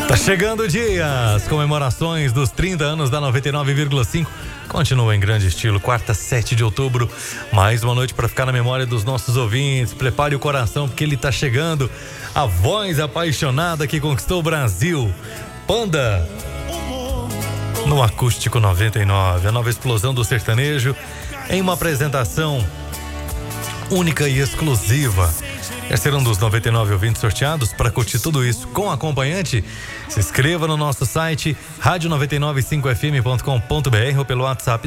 Tá chegando o dia, as comemorações dos 30 anos da 99,5 continuam em grande estilo. Quarta, 7 de outubro, mais uma noite para ficar na memória dos nossos ouvintes. Prepare o coração porque ele tá chegando. A voz apaixonada que conquistou o Brasil. Panda, no Acústico 99, a nova explosão do sertanejo em uma apresentação única e exclusiva. Quer ser um dos 99 ouvintes sorteados? Para curtir tudo isso com acompanhante, se inscreva no nosso site radio995fm.com.br ou pelo WhatsApp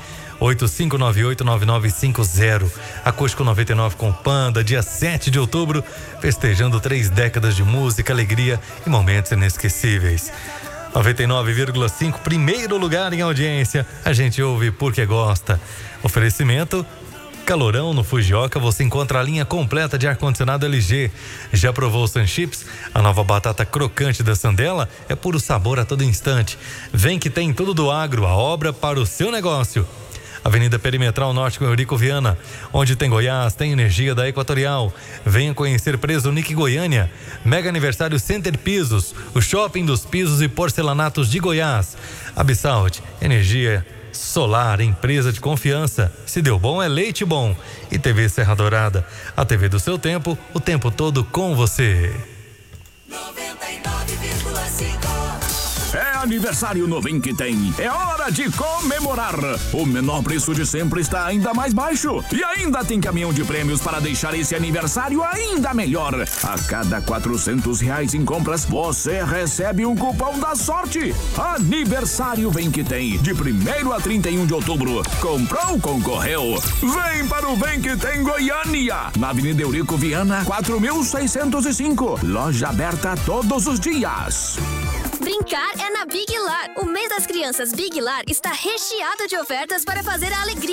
985989950. Acústico 99 com Panda, dia 7 de outubro, festejando 3 décadas de música, alegria e momentos inesquecíveis. 99,5, primeiro lugar em audiência, a gente ouve porque gosta. Oferecimento Calorão. No Fujioka você encontra a linha completa de ar-condicionado LG. Já provou o Sunchips? A nova batata crocante da Sandela é puro sabor a todo instante. Vem que tem tudo do agro, a obra para o seu negócio. Avenida Perimetral Norte com Eurico Viana. Onde tem Goiás, tem energia da Equatorial. Venha conhecer Preso Nick Goiânia. Mega aniversário Center Pisos, o shopping dos pisos e porcelanatos de Goiás. Absalt, energia solar, empresa de confiança. Se deu bom, é leite bom. E TV Serra Dourada, a TV do seu tempo, o tempo todo com você. 99,5. É aniversário no Vem Que Tem. É hora de comemorar. O menor preço de sempre está ainda mais baixo. E ainda tem caminhão de prêmios para deixar esse aniversário ainda melhor. A cada R$400 em compras, você recebe um cupom da sorte. Aniversário Vem Que Tem. De 1º a 31 de outubro. Comprou, concorreu. Vem para o Vem Que Tem Goiânia. Na Avenida Eurico Viana, 4605. Loja aberta todos os dias. Brincar é na Big Lar. O mês das crianças Big Lar está recheado de ofertas para fazer a alegria